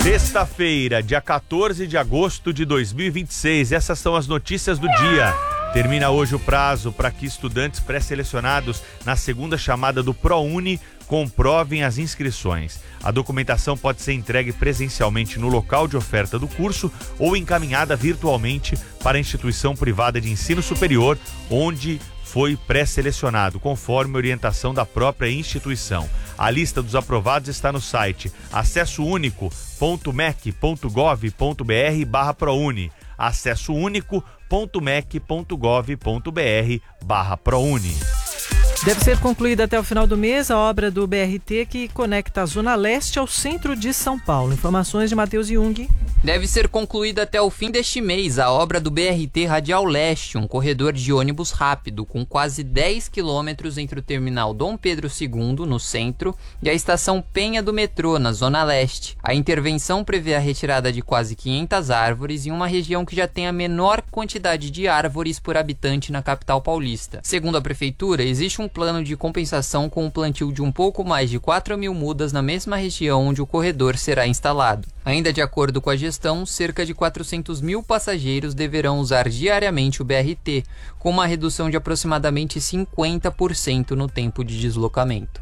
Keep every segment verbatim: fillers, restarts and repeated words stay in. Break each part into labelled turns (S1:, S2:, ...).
S1: Sexta-feira, dia quatorze de agosto de dois mil e vinte e seis. Essas são as notícias do dia. Termina hoje o prazo para que estudantes pré-selecionados na segunda chamada do ProUni comprovem as inscrições. A documentação pode ser entregue presencialmente no local de oferta do curso ou encaminhada virtualmente para a instituição privada de ensino superior onde foi pré-selecionado, conforme orientação da própria instituição. A lista dos aprovados está no site acessounico ponto mec ponto gov ponto br barra ProUni. acessounico ponto mec ponto gov ponto br barra ProUni.
S2: Deve ser concluída até o final do mês a obra do B R T que conecta a Zona Leste ao centro de São Paulo. Informações de Matheus Jung.
S3: Deve ser concluída até o fim deste mês a obra do B R T Radial Leste, um corredor de ônibus rápido com quase dez quilômetros entre o terminal Dom Pedro segundo, no centro, e a estação Penha do metrô, na Zona Leste. A intervenção prevê a retirada de quase quinhentas árvores em uma região que já tem a menor quantidade de árvores por habitante na capital paulista. Segundo a prefeitura, existe um plano de compensação com o plantio de um pouco mais de quatro mil mudas na mesma região onde o corredor será instalado. Ainda de acordo com a gestão, cerca de quatrocentos mil passageiros deverão usar diariamente o B R T, com uma redução de aproximadamente cinquenta por cento no tempo de deslocamento.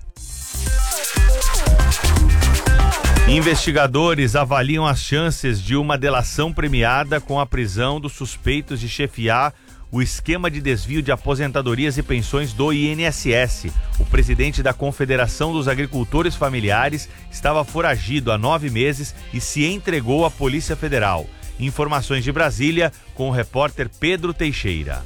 S1: Investigadores avaliam as chances de uma delação premiada com a prisão dos suspeitos de chefiar o esquema de desvio de aposentadorias e pensões do I N S S. O presidente da Confederação dos Agricultores Familiares estava foragido há nove meses e se entregou à Polícia Federal. Informações de Brasília com o repórter Pedro Teixeira.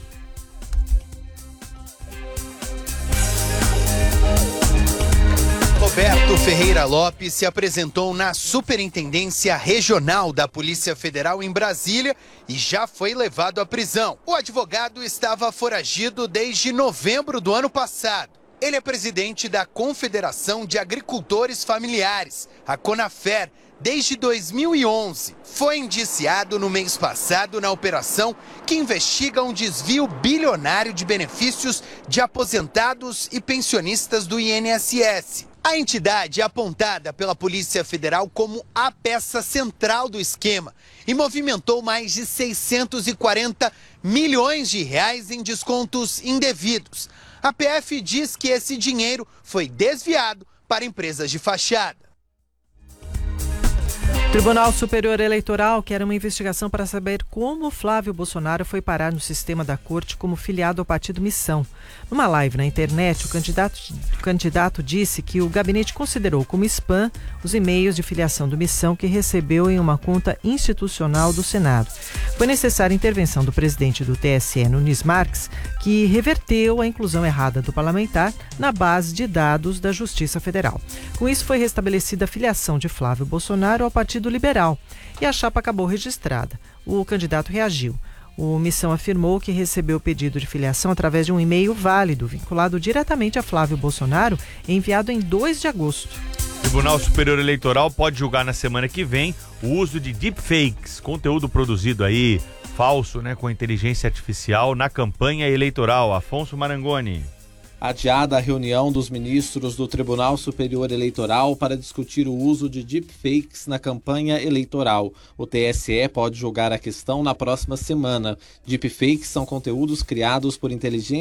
S4: Roberto Ferreira Lopes se apresentou na Superintendência Regional da Polícia Federal em Brasília e já foi levado à prisão. O advogado estava foragido desde novembro do ano passado. Ele é presidente da Confederação de Agricultores Familiares, a CONAFER, desde dois mil e onze. Foi indiciado no mês passado na operação que investiga um desvio bilionário de benefícios de aposentados e pensionistas do I N S S. A entidade é apontada pela Polícia Federal como a peça central do esquema e movimentou mais de seiscentos e quarenta milhões de reais em descontos indevidos. A P F diz que esse dinheiro foi desviado para empresas de fachada.
S2: O Tribunal Superior Eleitoral quer uma investigação para saber como Flávio Bolsonaro foi parar no sistema da corte como filiado ao partido Missão. Numa live na internet, o candidato, o candidato disse que o gabinete considerou como spam os e-mails de filiação do Missão que recebeu em uma conta institucional do Senado. Foi necessária a intervenção do presidente do T S E, Nunes Marques, que reverteu a inclusão errada do parlamentar na base de dados da Justiça Federal. Com isso, foi restabelecida a filiação de Flávio Bolsonaro ao Partido Liberal e a chapa acabou registrada. O candidato reagiu. O Missão afirmou que recebeu o pedido de filiação através de um e-mail válido, vinculado diretamente a Flávio Bolsonaro, enviado em dois de agosto.
S1: O Tribunal Superior Eleitoral pode julgar na semana que vem o uso de deepfakes, conteúdo produzido aí falso, né, com inteligência artificial na campanha eleitoral. Afonso Marangoni.
S5: Adiada a reunião dos ministros do Tribunal Superior Eleitoral para discutir o uso de deepfakes na campanha eleitoral. O T S E pode julgar a questão na próxima semana. Deepfakes são conteúdos criados por inteligência